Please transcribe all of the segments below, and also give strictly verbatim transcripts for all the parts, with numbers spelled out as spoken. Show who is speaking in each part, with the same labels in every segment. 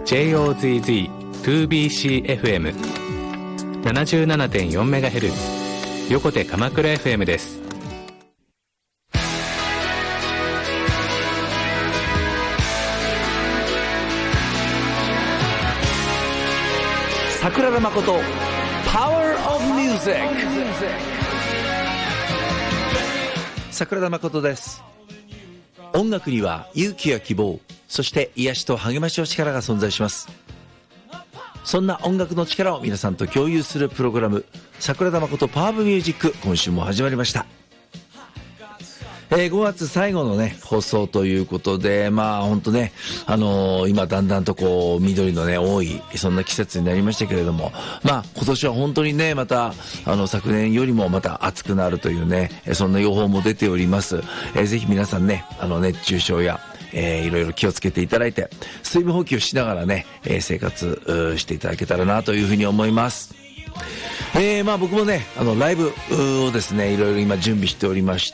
Speaker 1: ジェイオーゼットゼットツービーシーエフエムななじゅうななてんよんメガヘルツ 横手鎌倉 エフエム です。
Speaker 2: 桜田誠パワーオブミュージック。桜田誠です。音楽には勇気や希望、そして癒しと励ましの力が存在します。そんな音楽の力を皆さんと共有するプログラム、桜田誠パワーオブミュージック、今週も始まりました。えー、ごがつ最後のね放送ということで、まあ本当ね、あのー、今だんだんとこう緑のね多いそんな季節になりましたけれども、まあ今年は本当にねまたあの昨年よりもまた暑くなるというね、そんな予報も出ております。えー、ぜひ皆さんね、あの熱中症やえー、いろいろ気をつけていただいて、水分補給しながらね、えー、生活していただけたらなというふうに思います。えー、まあ僕もね、あのライブをですね、いろいろ今準備しておりまして、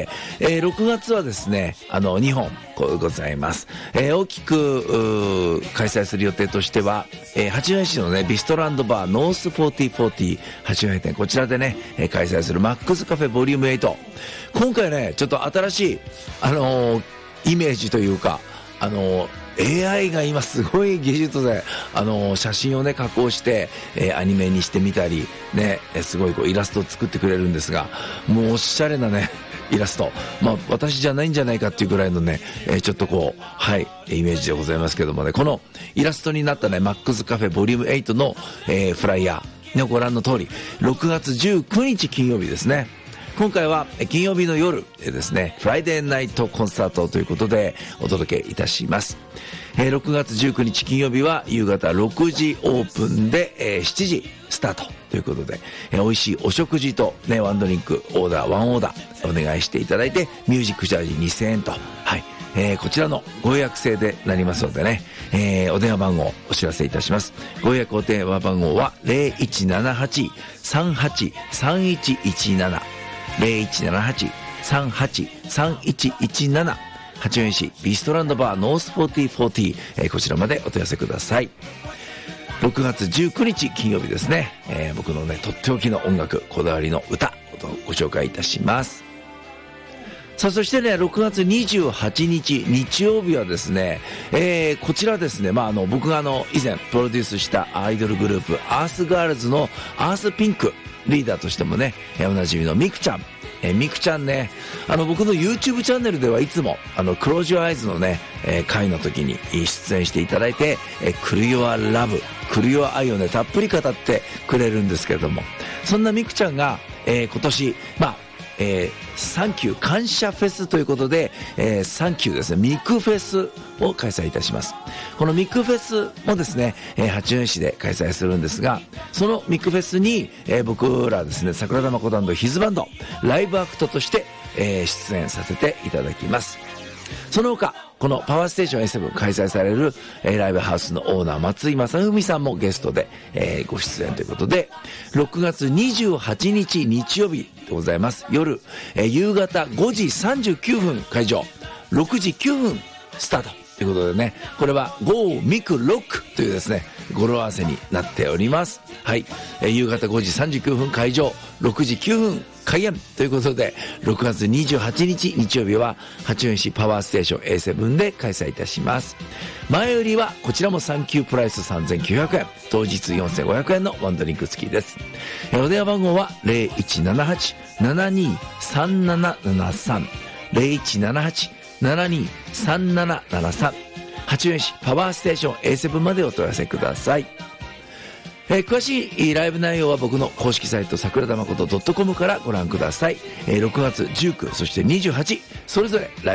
Speaker 2: えー、ろくがつはですね、あのにほんございます。えー、大きく開催する予定としては、えー、八戸市のねビストランドバーノースフォーティーフォーティー八戸店、こちらでね、えー、開催するマックスカフェボリュームエイト。今回ね、ちょっと新しいあのー、イメージというか、あのーエーアイ が今すごい技術で、あのー、写真をね加工して、えー、アニメにしてみたりね、すごいこうイラストを作ってくれるんですが、もうおしゃれなねイラスト、まあ私じゃないんじゃないかっていうぐらいのね、えー、ちょっとこうはいイメージでございますけどもね、このイラストになったねマックスカフェボリュームエイトの、えー、フライヤー、ね、ご覧の通りろくがつじゅうくにち金曜日ですね。今回は金曜日の夜ですね、フライデーナイトコンサートということでお届けいたします。えー、ろくがつじゅうくにち金曜日は夕方ろくじオープンで、えー、しちじスタートということで、えー、美味しいお食事とねワンドリンクオーダーワンオーダーお願いしていただいて、ミュージックチャージにせんえんと、はい、えー、こちらのご予約制でなりますのでね、えー、お電話番号お知らせいたします。ご予約お電話番号は ゼロいちななはち さんはち さんいちいちなな ゼロいちななはち さんはち さんいちいちなな、八戸市ビストランドバーノースフォーティーフォーティー、えー、こちらまでお問い合わせください。ろくがつじゅうくにち金曜日ですね、えー、僕のねとっておきの音楽、こだわりの歌をご紹介いたします。さあそしてねろくがつにじゅうはちにち日曜日はですね、えー、こちらですね、まああの僕があの以前プロデュースしたアイドルグループアースガールズのアースピンクリーダーとしてもね、えー、おなじみのミクちゃん、えー、ミクちゃんね、あの僕の YouTube チャンネルではいつもあのクロージュアイズのね、えー、回の時に出演していただいて、えー、クルヨアラブ、クルヨア愛をねたっぷり語ってくれるんですけれども、そんなミクちゃんが、えー、今年まあえー、サンキュー感謝フェスということで、えー、サンキューですねミクフェスを開催いたします。このミクフェスもですね、えー、八戸市で開催するんですが、そのミクフェスに、えー、僕らですね桜田誠&ヒズバンドライブアクトとして、えー、出演させていただきます。その他このパワーステーション エーセブン 開催される、えー、ライブハウスのオーナー松井正文さんもゲストで、えー、ご出演ということで、ろくがつにじゅうはちにち日曜日でございます。夜、えー、夕方ごじさんじゅうきゅうふん会場、ろくじきゅうふんスタートということでね、これは Go ミクロックというですね語呂合わせになっております。はい、えー、夕方ごじさんじゅうきゅうふん会場、ろくじきゅうふん開演ということで、ろくがつにじゅうはちにち日曜日は八戸市パワーステーション エーセブン で開催いたします。前売りはこちらもサンキュープライスさんぜんきゅうひゃくえん、当日よんせんごひゃくえんのワンドリンク付きです。お電話番号は ゼロいちななはち ななにさんななななさん ゼロいちななはち ななにさんななななさん、八戸市パワーステーション エーセブン までお問い合わせください。えー、詳しいライブ内容は僕の公式サイト桜田誠 .com からご覧ください。えー、ろくがつじゅうく、そしてにじゅうはち、それぞれライブ